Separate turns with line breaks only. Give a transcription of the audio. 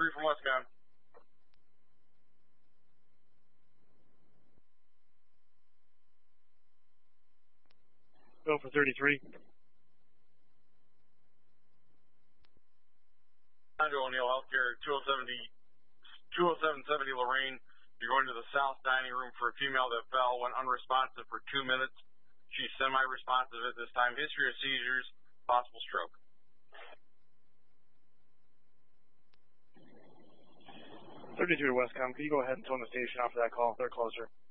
from Westbound.
Go for 33.
Under O'Neill Healthcare, 20770 Lorraine. You're going to the south dining room for a female that fell, went unresponsive for 2 minutes. She's semi-responsive at this time. History of seizures, possible stroke.
32 to Westcom. Can you go ahead and tone the station off of that call? They're closer.